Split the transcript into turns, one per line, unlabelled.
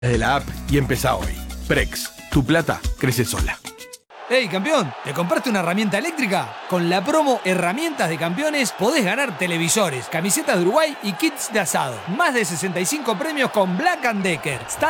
de la app y empezá hoy. Prex, tu plata crece sola.
¡Hey, campeón! ¿Te compraste una herramienta eléctrica? Con la promo Herramientas de Campeones podés ganar televisores, camisetas de Uruguay y kits de asado. Más de 65 premios con Black & Decker.